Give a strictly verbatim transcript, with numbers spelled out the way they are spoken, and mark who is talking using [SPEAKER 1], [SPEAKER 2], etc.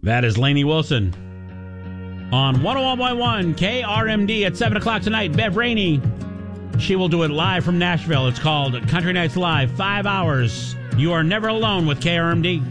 [SPEAKER 1] That is Lainey Wilson. On one oh one point one K R M D at seven o'clock tonight, Bev Rainey. She will do it live from Nashville. It's called Country Nights Live, five hours. You are never alone with K R M D.